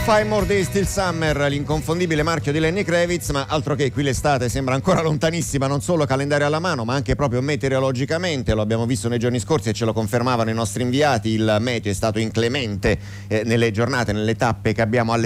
Five More Days Till Summer, l'inconfondibile marchio di Lenny Kravitz, ma altro che qui l'estate sembra ancora lontanissima, non solo calendario alla mano ma anche proprio meteorologicamente. Lo abbiamo visto nei giorni scorsi e ce lo confermavano i nostri inviati, il meteo è stato inclemente nelle giornate, nelle tappe che abbiamo alle